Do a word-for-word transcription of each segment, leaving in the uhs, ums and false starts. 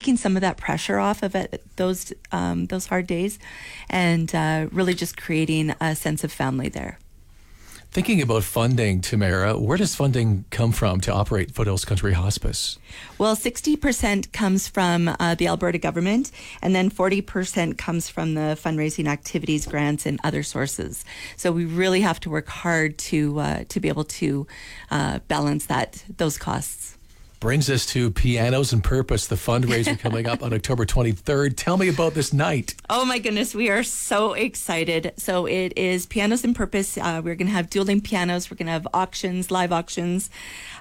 taking some of that pressure off of it, those um, those hard days, and uh, really just creating a sense of family there. Thinking about funding, Tamara, where does funding come from to operate Foothills Country Hospice? Well, sixty percent comes from uh, the Alberta government, and then forty percent comes from the fundraising activities, grants, and other sources. So we really have to work hard to uh, to be able to uh, balance that those costs. Brings us to Pianos and Purpose, the fundraiser coming up on October twenty-third. Tell me about this night. Oh my goodness, we are so excited. So it is Pianos and Purpose. Uh, we're going to have dueling pianos. We're going to have auctions, live auctions.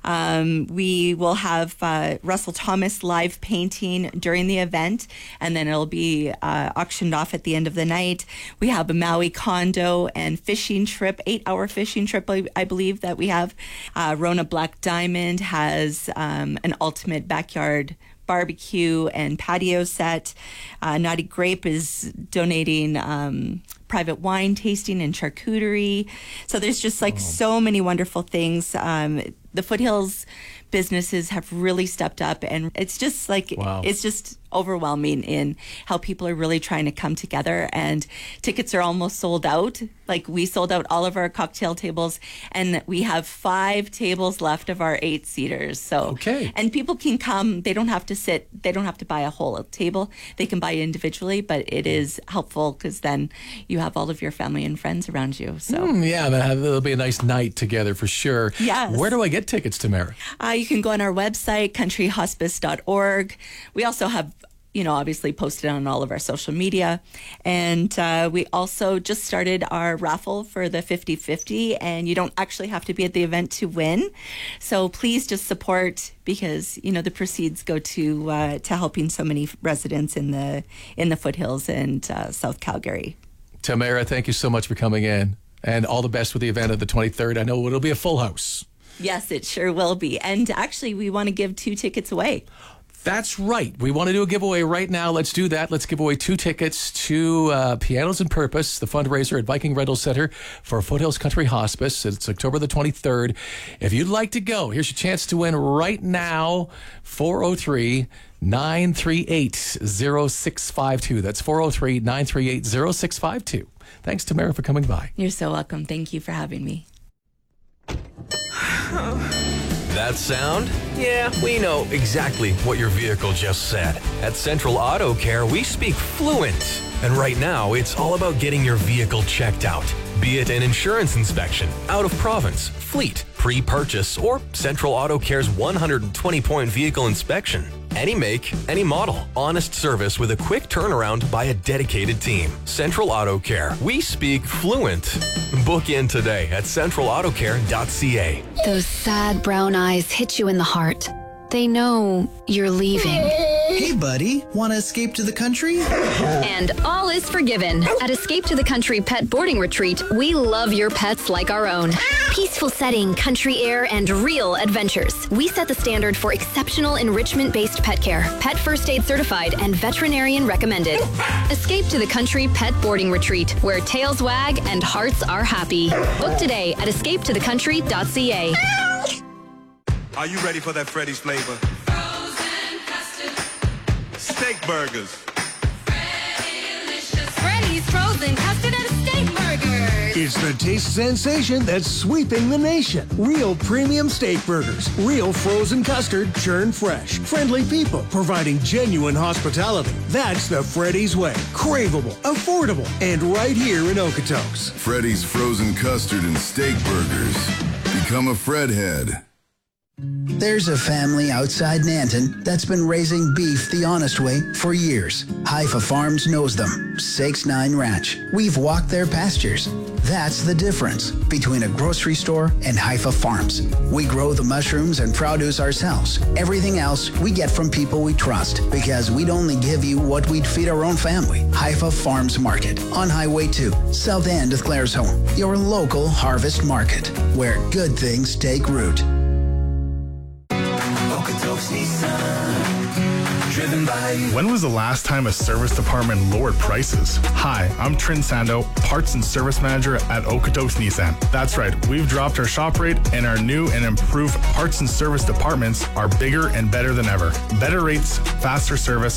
Um, we will have uh, Russell Thomas live painting during the event, and then it'll be uh, auctioned off at the end of the night. We have a Maui condo and fishing trip, eight-hour fishing trip, I, I believe, that we have. Uh, Rona Black Diamond has um, an ultimate backyard barbecue and patio set. Uh, Naughty Grape is donating um, private wine tasting and charcuterie. So there's just like oh. so many wonderful things. Um, the Foothills businesses have really stepped up, and it's just like wow. it's just overwhelming in how people are really trying to come together, and tickets are almost sold out. Like, we sold out all of our cocktail tables, and we have five tables left of our eight seaters. So okay. And people can come, they don't have to sit, they don't have to buy a whole table, they can buy individually, but it is helpful because then you have all of your family and friends around you. So mm, yeah, that'll be a nice night together for sure. Yes. Where do I get tickets, Tamara? Uh, you can go on our website, country hospice dot org. We also have, you know, obviously posted on all of our social media. And uh, we also just started our raffle for the fifty fifty, and you don't actually have to be at the event to win. So please just support, because, you know, the proceeds go to uh, to helping so many residents in the in the foothills and uh, South Calgary. Tamara, thank you so much for coming in, and all the best with the event of the twenty-third. I know it'll be a full house. Yes, it sure will be. And actually, we want to give two tickets away. That's right. We want to do a giveaway right now. Let's do that. Let's give away two tickets to uh, Pianos and Purpose, the fundraiser at Viking Rental Center for Foothills Country Hospice. It's October the twenty-third. If you'd like to go, here's your chance to win right now. four oh three, nine three eight, oh six five two. That's four oh three, nine three eight, oh six five two. Thanks, Tamara, for coming by. You're so welcome. Thank you for having me. That sound? Yeah, we know exactly what your vehicle just said. At Central Auto Care, we speak fluent. And right now, it's all about getting your vehicle checked out. Be it an insurance inspection, out of province, fleet, pre-purchase, or Central Auto Care's one hundred twenty point vehicle inspection. Any make, any model. Honest service with a quick turnaround by a dedicated team. Central Auto Care. We speak fluent. Book in today at central auto care dot c a. Those sad brown eyes hit you in the heart. They know you're leaving. Hey, buddy, want to escape to the country? And all is forgiven. At Escape to the Country Pet Boarding Retreat, we love your pets like our own. Peaceful setting, country air, and real adventures. We set the standard for exceptional enrichment-based pet care, pet first aid certified, and veterinarian recommended. Escape to the Country Pet Boarding Retreat, where tails wag and hearts are happy. Book today at escape to the country dot c a. Are you ready for that Freddy's flavor? Frozen custard. Steak burgers. Freddy-licious. Freddy's frozen custard and steak burgers. It's the taste sensation that's sweeping the nation. Real premium steak burgers. Real frozen custard, churned fresh. Friendly people providing genuine hospitality. That's the Freddy's way. Craveable, affordable, and right here in Okotoks. Freddy's frozen custard and steak burgers. Become a Fredhead. There's a family outside Nanton that's been raising beef the honest way for years. Haifa Farms knows them. six nine Ranch. We've walked their pastures. That's the difference between a grocery store and Haifa Farms. We grow the mushrooms and produce ourselves. Everything else we get from people we trust, because we'd only give you what we'd feed our own family. Haifa Farms Market on Highway two, south end of Claresholm. Your local harvest market, where good things take root. When was the last time a service department lowered prices? Hi, I'm Trin Sando, Parts and Service Manager at Okotoks Nissan. That's right, we've dropped our shop rate, and our new and improved parts and service departments are bigger and better than ever. Better rates, faster service,